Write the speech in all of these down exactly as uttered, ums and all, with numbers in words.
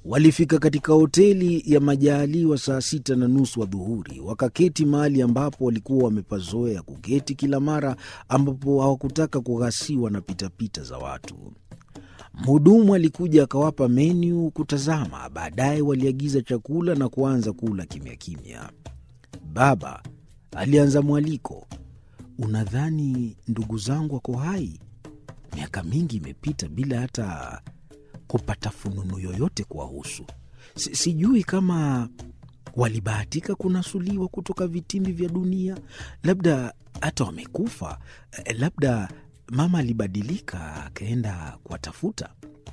Walifika katika hoteli ya Majaliwa saa sita na nusu adhuhuri, wakaketi mahali ambapo walikuwa wamepazoea kuketi kila mara ambapo hawakutaka kughasiwa na pitapita za watu. Mhudumu alikuja akawapa menu kutazama. Baadaye waliagiza chakula na kuanza kula kimya kimya. Baba alianza mwaliko. Unadhani ndugu zangu wako hai? Miaka mingi imepita bila hata kupata fununu yoyote kuwahusu. Si, sijui kama walibahatika kunasuliwa kutoka vitimbi vya dunia. Labda hata wamekufa. Labda mama alibadilika akaenda kuwatafuta.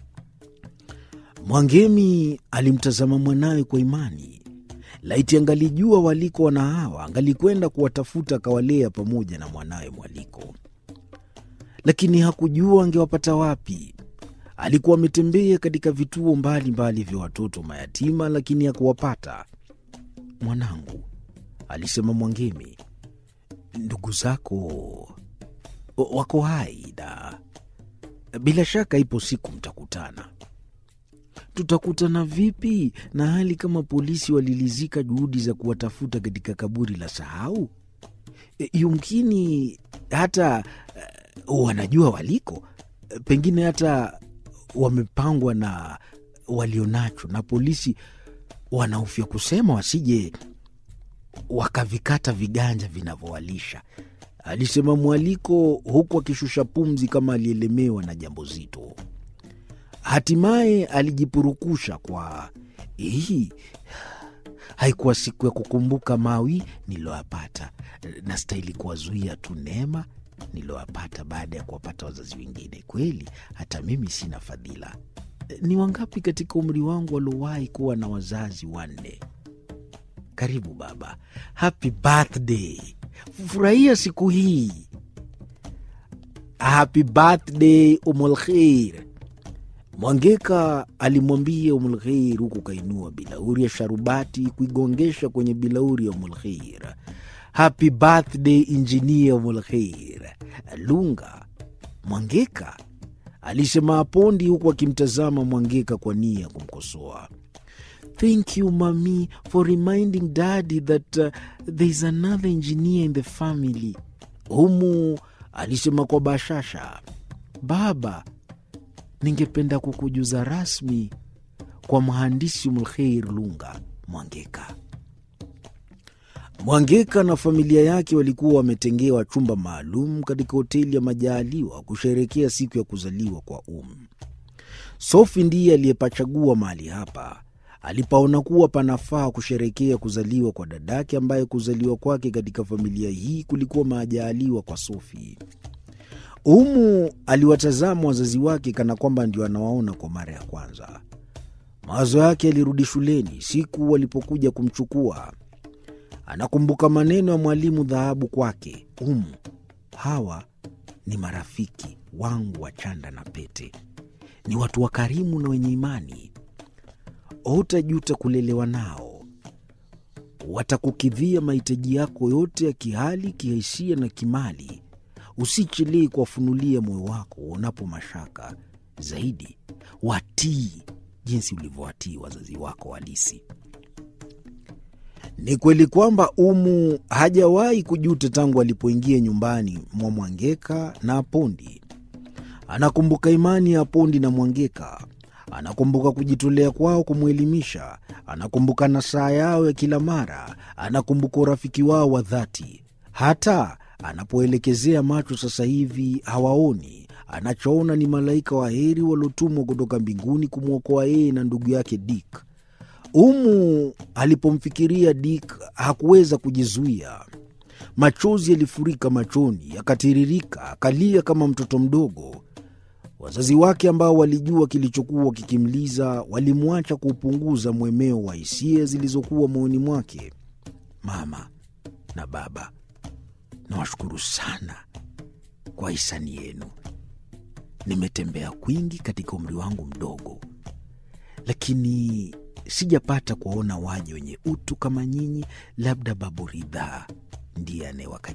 Mwangemi alimtazama mwanawe kwa imani. Laiti angalijua waliko wana hawa, angalikwenda kuwatafuta akawalea pamoja na mwanawe Mwaliko. Lakini hakujua angewapata wapi. Alikuwa ametembea katika vituo mbali mbali vya watoto mayatima, lakini hakuwapata. Mwanangu, alisema Mwangemi, ndugu zako wako hai na bila shaka ipo siku mtakutana. Tutakutana vipi na hali kama polisi walilizika juhudi za kuwatafuta katika kaburi la sahau? E, yumkini hata uh, wanajua waliko. Pengine hata wamepangwa na walionacho, na polisi wanahofia kusema wasije wakavikata viganja vinavyowalisha, alisema Mwaliko huku akishusha pumzi kama alielemewa na jambo zito. Hatimaye alijipurukusha kwa, hii haikuwa siku ya kukumbuka mawi niloyapata, na stahili kuwazuia tu neema niloyapata baada ya kuwapata wazazi wengine. Kweli hata mimi sina fadhila. Ni wangapi katika umri wangu waliowahi kuwa na wazazi wanne? Karibu baba, happy birthday, furahia siku hii. Happy birthday Umul Khair, Mwangeka alimwambia Umul Khair huku kainua bilauri ya sharubati kuigongesha kwenye bilauri ya Umul Khair. Happy birthday engineer Umul Khair. Lunga, Mwangeka, alisema Apondi huku akimtazama Mwangeka kwa nia kumkosoa. Thank you, Mommy, for reminding Daddy that uh, there's another engineer in the family. Humu alisema kwa bashasha. Baba, ningependa kukujuza rasmi kwa mhandisi Umul Khair Lunga. Mwangeka. Mwangeka na familia yake walikuwa wametengewa chumba maalum katika hoteli ya Majaliwa kusherehekea siku ya kuzaliwa kwa Um. Sofi ndiye aliyepachagua mahali hapa. Alipaona kuwa panafaa kusherehekea kuzaliwa kwa dadake ambaye kuzaliwa kwake katika familia hii kulikuwa majaliwa kwa Sofi. Umu aliwatazama wazazi wake kana kwamba ndio anawaona kwa mara ya kwanza. Mawazo yake yalirudi shuleni siku walipokuja kumchukua. Anakumbuka maneno ya mwalimu Dhahabu kwake. Umu, hawa ni marafiki wangu wa chanda na pete. Ni watu wakarimu na wenye imani. Hutajuta kulelewa nao. Watakukidhia mahitaji yako yote ya kihali, kihisia na kimali. Usichelee kuwafunulia moyo wako unapo mashaka. Zaidi, watii jinsi ulivyowatii wazazi wako halisi. Ni kweli kwamba Umu hajawahi kujuta tangu alipoingia nyumbani mwa Mwangeka na Apondi. Anakumbuka imani ya Apondi na Mwangeka. Anakumbuka kujitolea kwao kumwelimisha. Anakumbuka nasaha yao ya kila mara. Anakumbuka urafiki wao wa dhati. Hata anapoelekezea macho sasa hivi hawaoni. Anachoona ni malaika wa heri waliotumwa kutoka mbinguni kumwokoa yeye na ndugu yake Dick. Umu alipomfikiria Dick hakuweza kujizuia. Machozi yalifurika machoni, yakatiririka, akalia kama mtoto mdogo. Wazazi wake ambao walijua kilichokuwa kikimliza walimwacha kuupunguza mwemeo wa hisia zilizokuwa moyoni mwake. Mama na baba, nawashukuru sana kwa hisani yenu. Nimetembea kwingi katika umri wangu mdogo, lakini sijapata kuwaona waje wenye utu kama nyinyi. Labda Babu Ridhaa ndiye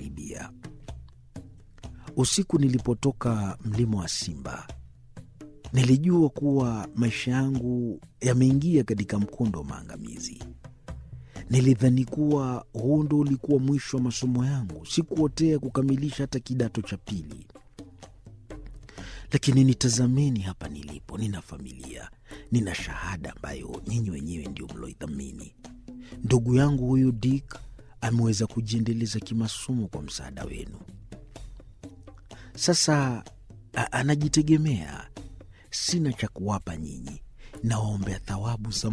anayewakaribia. Usiku nilipotoka mlima wa Simba, Nilijua kuwa maisha yangu yameingia katika mkondo wa maangamizi. Nilidhani kuwa huo ndo ulikuwa mwisho wa masomo yangu. Sikuotea kukamilisha hata kidato cha pili. Lakini nitazameni hapa nilipo, nina familia, nina shahada ambayo nyinyi wenyewe ndio mloithamini. Ndugu yangu huyu Dick ameweza kujiendeleza kimasomo kwa msaada wenu. Sasa a- anajitegemea. Sina cha kuwapa nyinyi, nawaombea thawabu za